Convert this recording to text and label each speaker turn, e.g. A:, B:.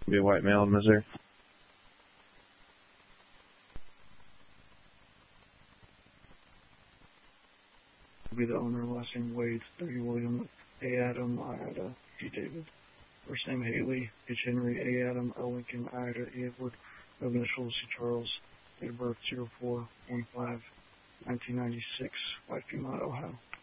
A: Be a white male in Missouri.
B: Be the owner, last name Wade, W. William, A. Adam, I. Ida, G. David. First name Haley, H. Henry, A. Adam, L. Lincoln, I. Ida, E. Edward, Middle initial C. Charles. Date of birth 04/15/1996, white female, Ohio.